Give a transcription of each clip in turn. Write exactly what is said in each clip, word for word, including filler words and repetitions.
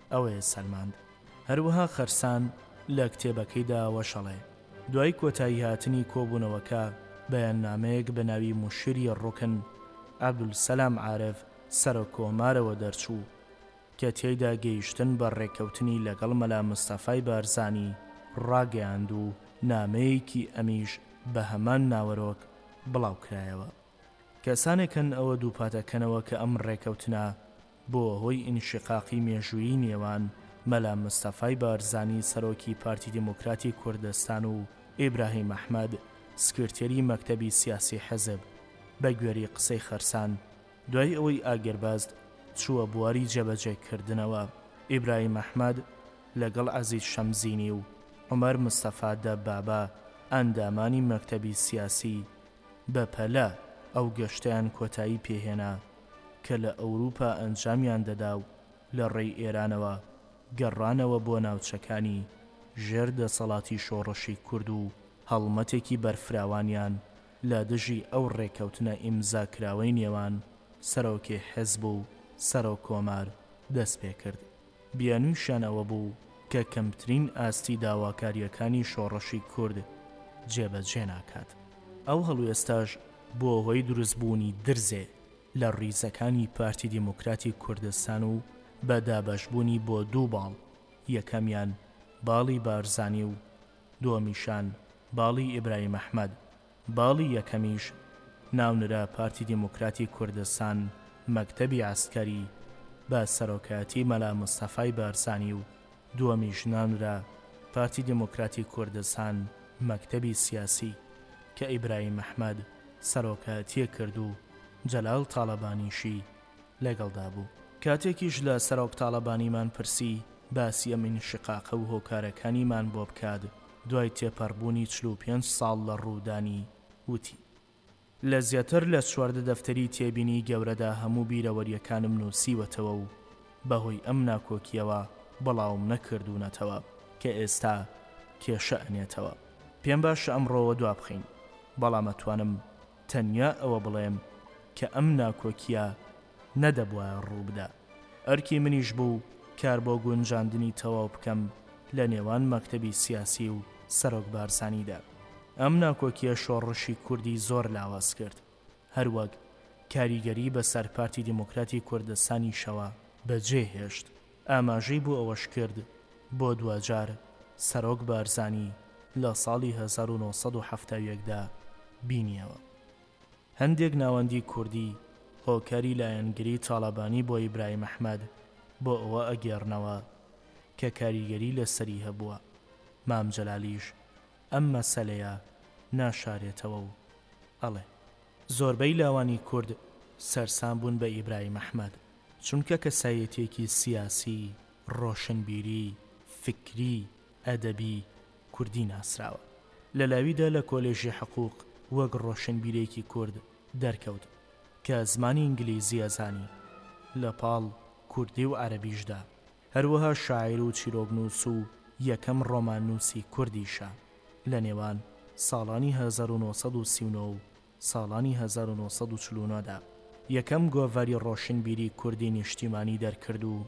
ئەوەیە سەلماند. هەروەها خەرسان لە کتێبەکەیدا وەشەڵێ دوای کۆتایی هاتنی کۆبوونەوەکە بەیاننامەیەک بە ناوی موشیری ڕوکن عەبدولسەلام عارف سەرۆک کۆمارەوە دەرچوو کە تێیدا گەیشتن بە ڕێکەوتنی لەگەڵ مەلا مستەفای بارزانی ڕاگەیاند و نامەیەکی ئەمیش بە هەمان ناوەرۆک بڵاو کرایەوە. کەسانێکن ئەوە دووپاتەکەنەوە کە ئەم ڕێکەوتنە بۆ هۆی ئینشقاقی مێژوویی نێوان مەلا مستەفای بارزانی سەرۆکی پارتی دموکراتی کوردستان و ئیبراهیم ئەحمەد سکرتێری مەکتەبی سیاسی حەزب بە گوێری قسەی خەرسان دوای ئەوەی ئاگرباز چووە بواری جێبەجێکردنەوە. ئیبراهیم ئەحمەد لەگەڵ عەزیز شەمزینی و عومەر مستەفا دەبابە ئەندامانی مەکتەبی سیاسی بەپەلە ئەو گەشتیان کۆتایی پێهێنا کە لە ئەوروپا ئەنجامیان دەدا و لە ڕێی ئێرانەوە گەڕانەوە بۆ ناوچەکانی ژێر دەسەڵاتی شۆڕشی کورد و هەڵمەتێکی بەرفراوانیان لە دژی ئەو ڕێکەوتنە ئیمزاکراوەی نێوان سەرۆکی حیزب و سەرۆک کۆمار دەست پێ کرد. بیانوویشیان ئەوە بوو کە کەمترین ئاستی داواکاریەکانی شۆڕشی کورد جێبەجێ ناکات. ئەو هەڵوێستاش بۆ هۆی دروستبوونی درزێ لە ڕیزەکانی پارتی دموکراتی کوردستان و بە دابەشبوونی بۆ دوو باڵ، یەکەمیان باڵی بارزانی و دووەمیشان باڵی ئیبراهیم ئەحمەد. باڵی یەکەمیش ناونرا پارتی دموکراتی کوردستان مەکتەبی عەسکەری بە سەرۆکایەتی مەلا مستەفای بارزانی و دووەمیش ناونرا پارتی دموکراتی کوردستان مەکتەبی سیاسی کە ئیبراهیم ئەحمەد سەرۆکایەتی کرد و جەلال تاڵەبانیشی لەگەڵدا بوو. کاتێکیش لە سەرۆک تاڵەبانیمان پرسی باسی ئەم ئینشقاقە و هۆکارەکانیمان بۆ بکات دوای تێپەڕبوونی چل و پێنج ساڵ لە ڕوودانی وتی لە زیاتر لە چواردە دەفتەری تێبینی گەورەدا هەموو بیرەوەریەکانم نووسیوەتەوە و بەهۆی ئەم ناکۆکیەوە بەڵاوم نەکردوونەتەوە کە ئێستا کێشە ئەنێتەوە. پێم باشە ئەمڕۆوە دوابخین، بەڵام ئەتوانم تەنیا ئەوە بڵێم کە ئەم ناکۆکیە نەدەبووە ڕوو بدا. ئەرکی منیش بوو کار بۆ گونجاندنی تەواو بکەم لە نێوان مەکتەبی سیاسی و سەرۆک بارزانیدا. ئەم ناکۆکیە شۆڕشی کوردی زۆر لاواز کرد، هەروەک کاریگەری بەسەر پارتی دموکراتی کوردستانی شەوە بەجێ هێشت. ئاماژەی بۆ ئەوەش کرد بۆ دوجار سەرۆک بارزانی لە ساڵی هەزار و نۆسەد و هەفتاد و یەکدا بینیەوە. هەندێک ناوەندی کوردی هۆکاری لایەنگری تاڵەبانی بۆ ئیبراهیم ئەحمەد بۆ ئەوە ئەگێڕنەوە کە کاریگەری لەسەری هەبووە. مام جەلالیش ئەم مەسەلەیە ناشارێتەوە و ئەڵێ زۆربەی لاوانی کورد سەرسام بوون بە ئیبراهیم ئەحمەد چونکە کەسایەتێکی سیاسی، ڕۆشنبیری، فکری، ئەدەبی کوردی ناسراوە. لە لاویدا لە کۆلێژی حقوق وەک ڕۆشنبیرێکی کورد دەرکەوت کە زمانی ئینگلیزی ئەزانی، لە پاڵ کوردی و عەرەبیشدا. هەروەها شاعیر و چیرۆکنووس و یەکەم ڕۆماننووسی کوردیشە. لە نێوان ساڵانی هەزار و نۆسەد و سی و نۆ و ساڵانی هەزار و نۆسەد و چل و نۆدا یەکەم گۆڤاری ڕۆشنبیری کوردی نیشتیمانی دەرکرد و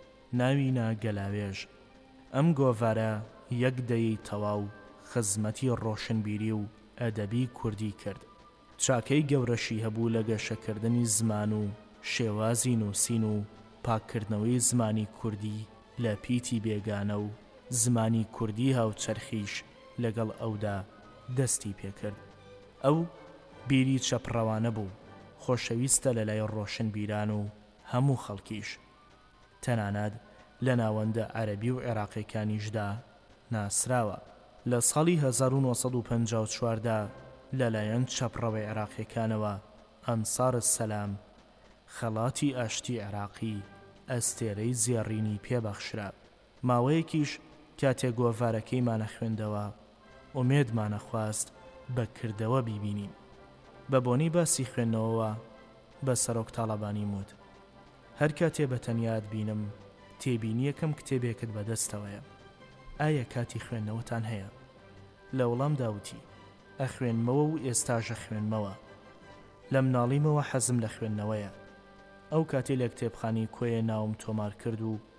ناوینا گەلاوێژ. ئەم گۆڤارە یەک دەیەی تەواو خزمەتی ڕۆشنبیری و ئەدەبی کوردی کرد. چاکەی گەورەشی هەبوو لە گەشەکردنی زمان و شێوازی نووسین و پاککردنەوەی زمانی کوردی لە پیتی بێگانە و زمانی کوردی هاوچەرخیش لەگەڵ ئەودا دەستی پێکرد. ئەو بیری چەپڕەوانە بوو، خۆشەویستە لە لای ڕۆشنبیران و هەموو خەڵکیش، تەنانەت لە ناوەندە عەرەبی و عێراقیەکانیشدا ناسراوە. لە ساڵی هەزار و نۆسەد و پەنجا و چواردا لەلایەن چەپڕەوەی عێراقیەکانەوە ئەنسار السەلام خەڵاتی ئاشتی عێراقی ئەستێرەی زێڕینی پێبەخشرا. ماوەیەکیش کاتێک گۆڤارەکەیمانە خوێندەوە ئومێدمانە خواست بەکردەوە بیبینیم. بە بۆنەی باسی خوێندنەوەوە بە سەرۆک تاڵەبانی وت هەر کاتێ بە تەنیات بینم تێبینی یەکەم کتێبێکت بەدەستەوەیە، ئایا کاتی خوێندنەوەتان هەیە؟ لە وەڵام داوتی ئەخوێنمەوە و ئێستاژە خوێنمەوە. لە مناڵیمەوە حەزم لە خوێندنەوەیە. ئەو کاتێ لە کتێبخانی کۆیە ناوم تۆمار کرد و